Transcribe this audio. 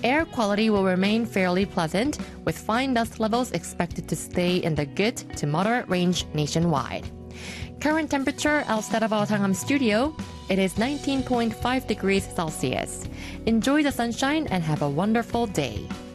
Air quality will remain fairly pleasant, with fine dust levels expected to stay in the good to moderate range nationwide. Current temperature outside of our Tangham studio, it is 19.5 degrees Celsius. Enjoy the sunshine and have a wonderful day.